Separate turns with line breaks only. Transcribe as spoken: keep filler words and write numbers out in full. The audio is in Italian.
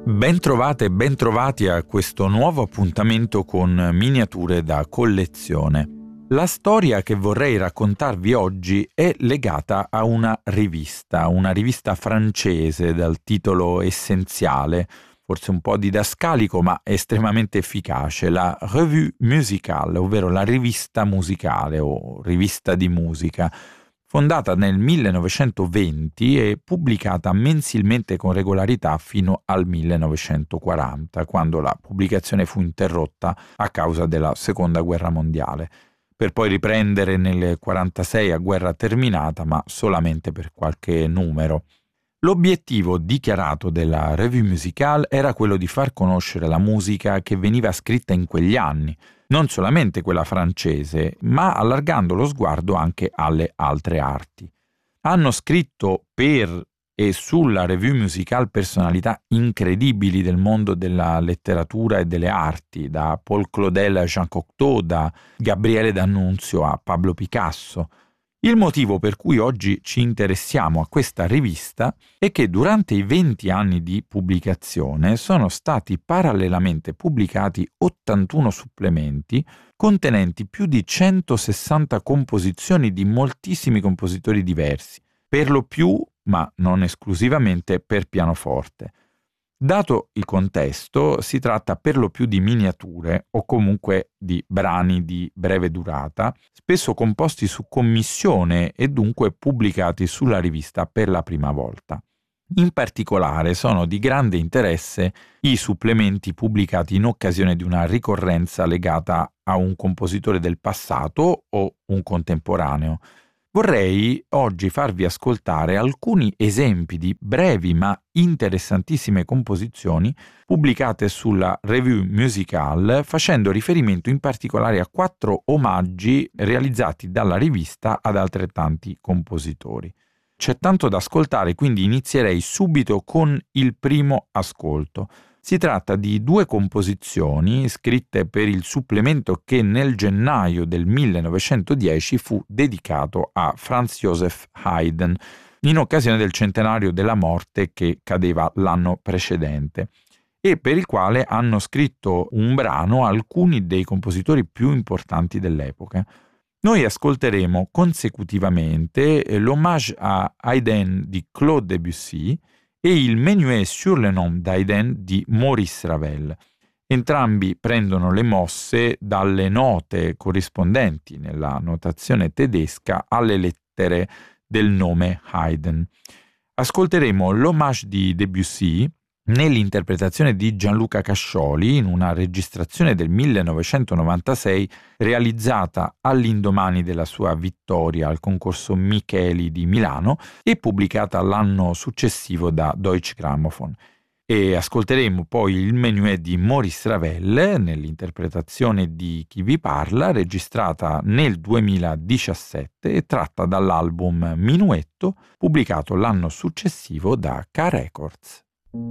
Bentrovate e bentrovati a questo nuovo appuntamento con miniature da collezione. La storia che vorrei raccontarvi oggi è legata a una rivista, una rivista francese dal titolo essenziale, forse un po' didascalico ma estremamente efficace, la Revue Musicale, ovvero la rivista musicale o rivista di musica, fondata nel millenovecentoventi e pubblicata mensilmente con regolarità fino al millenovecentoquaranta, quando la pubblicazione fu interrotta a causa della Seconda Guerra Mondiale, per poi riprendere nel millenovecentoquarantasei a guerra terminata, ma solamente per qualche numero. L'obiettivo dichiarato della Revue Musicale era quello di far conoscere la musica che veniva scritta in quegli anni, non solamente quella francese, ma allargando lo sguardo anche alle altre arti. Hanno scritto per e sulla Revue Musicale personalità incredibili del mondo della letteratura e delle arti, da Paul Claudel a Jean Cocteau, da Gabriele D'Annunzio a Pablo Picasso. Il motivo per cui oggi ci interessiamo a questa rivista è che durante i venti anni di pubblicazione sono stati parallelamente pubblicati ottantuno supplementi contenenti più di centosessanta composizioni di moltissimi compositori diversi, per lo più, ma non esclusivamente, per pianoforte. Dato il contesto, si tratta per lo più di miniature o comunque di brani di breve durata, spesso composti su commissione e dunque pubblicati sulla rivista per la prima volta. In particolare sono di grande interesse i supplementi pubblicati in occasione di una ricorrenza legata a un compositore del passato o un contemporaneo. Vorrei oggi farvi ascoltare alcuni esempi di brevi ma interessantissime composizioni pubblicate sulla Revue Musicale, facendo riferimento in particolare a quattro omaggi realizzati dalla rivista ad altrettanti compositori. C'è tanto da ascoltare, quindi inizierei subito con il primo ascolto. Si tratta di due composizioni scritte per il supplemento che nel gennaio del millenovecentodieci fu dedicato a Franz Joseph Haydn, in occasione del centenario della morte che cadeva l'anno precedente, e per il quale hanno scritto un brano alcuni dei compositori più importanti dell'epoca. Noi ascolteremo consecutivamente l'hommage a Haydn di Claude Debussy e il Menuet sur le nom d'Haydn di Maurice Ravel. Entrambi prendono le mosse dalle note corrispondenti nella notazione tedesca alle lettere del nome Haydn. Ascolteremo l'hommage di Debussy nell'interpretazione di Gianluca Cascioli in una registrazione del millenovecentonovantasei realizzata all'indomani della sua vittoria al concorso Micheli di Milano e pubblicata l'anno successivo da Deutsche Grammophon. E ascolteremo poi il Menuet di Maurice Ravel nell'interpretazione di Chi vi parla, registrata nel duemiladiciassette e tratta dall'album Minuetto, pubblicato l'anno successivo da K Records.